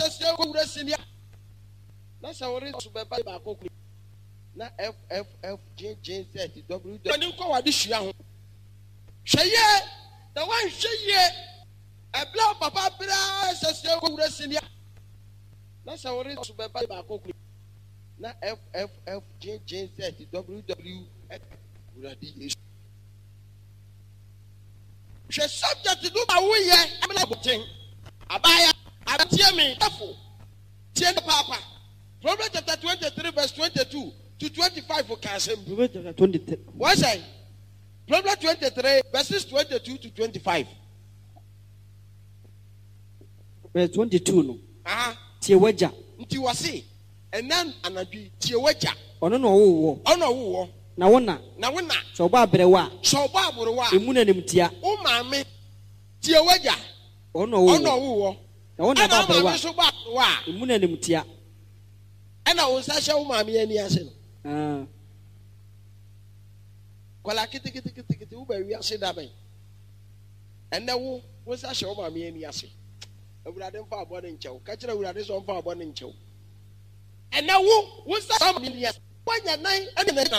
says you go senior. That's our reason by na FFFJJ W. When you call this young Shaye, the one Shaye, a blow papa says you go senior. That's our reason by na FFFJJ WW. She subject to do my way. I'm not putting Abaya. I'm me. Tell Papa. Proverbs chapter 23, verse 22 to 25 for Kasim. Proverbs chapter 23. What's that? Proverbs 23, verses 22 to 25. Verse 22. No. Tiewaja. Ntiwasi. And then Anabi. Tiewaja. Ono no wo. Ono wo. Na wona. So ba brewa. So ba brewa. Emuna nimtia. O maame. Tiewaja. Ono wo. Na wona ba brewa. So ba brewa. Emuna nimtia. Ana wo sa sha o maame ani ase no. Kwala kiti wo ba wi ase da ben. Ene wo sa sha o maame ani ase. Awurade mfa abo ne nchew. Ka kire awurade so mfa abo ne nchew. Ene wo sa maame ani ase. Wanya nan ene na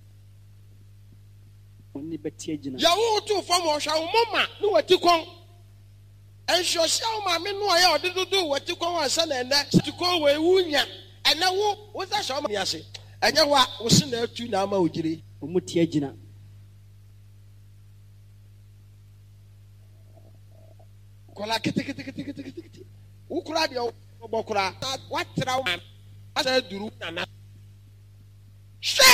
Oni betie gina. Ya wo to fam o hwa wo mama ne wati kon. Enhyo hya wo maame no ya odedudu wati kon ansa na ene ti kon we wunya. Ene wo sa hwa maame ase. Enye wa wo se na atu na ama ogire. Omutie gina. Kola kiti. Wo kura de wo kura. Watra wo asa duru na. She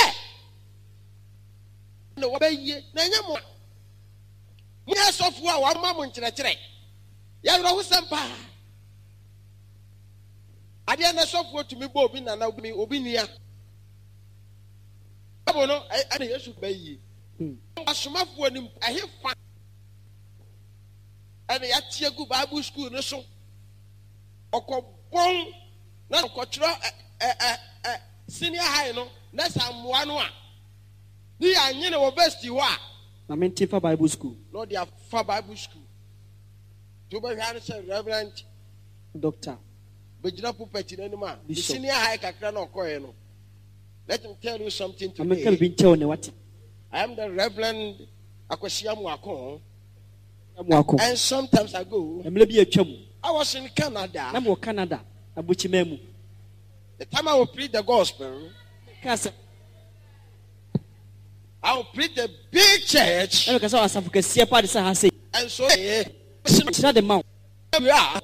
no wabaye na nyamo nya sofu a wa ma mo nkyerɛkyerɛ ya yoro ho sempa ade na sofu tumi bo obi na obi nia abo no ade Yesu bayi asomafo anim ahefa ade ya tie gu Bible school no so okobon na okotro senior high no na samwa no a ni anye na university wa na menti fa Bible school no dia fa Bible school to be hwan say reverend doctor bejina pulpit na nima the senior high kakra na okoye no. Let me tell you something today. America bin tell ne what I am the Reverend Akwasiam Wako. And sometimes ago I was in Canada. Na mo Canada abuchimemu. The time I will preach the gospel, I will preach the big church. And so, it's not the mount. We are.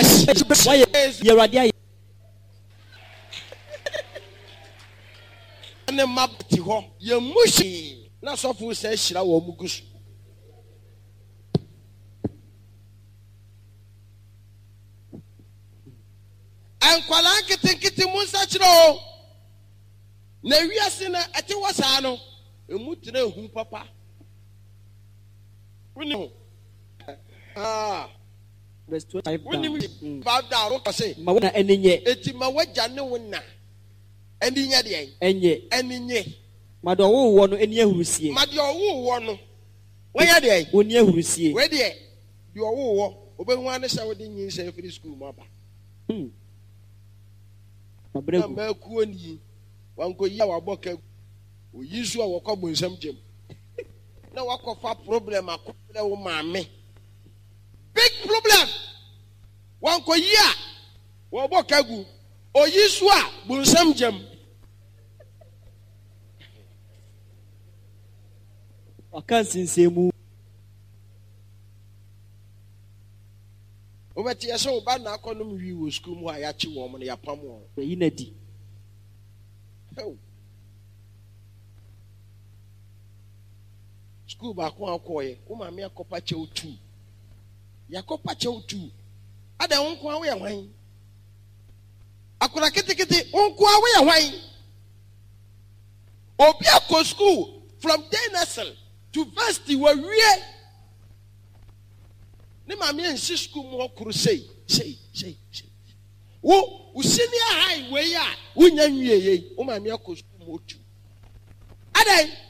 And the map to ho, you mushy. Not so full says, Shira or Mugus. And Kwalanka think it to Munsachro. Nevia Sina at Wasano. You mutino whom papa. We know. Verse 25. Bow down, say, Mawana and ye, Etimawaja no winner. And in ye, and in ye. Mado won any who see. Madio won. Where are they? One year who see. Where they? You are war. Open one is our dingy say for the school, Maba. Mabrekuani. One go yawa boke. We use our common some gym. No walk of a problem. I could mammy. Big problem. One go ya. Wabokagu. Or Yiswa, Bunsam Jim. I can't see move. Over to your soul, but now condom you will school why I chew woman ya pamo. The inedi. Oh. School back one coy, woman mere copacho too. Yacopacho too. I don't want away wine. I could have kitty uncle away wine. Obiako school from Denison to Vesti were real. Ne mami en school mo crusade. Say. Wo senior high way ya. Wo nya nwie ye. Wo mami akọ school mo tu. Adai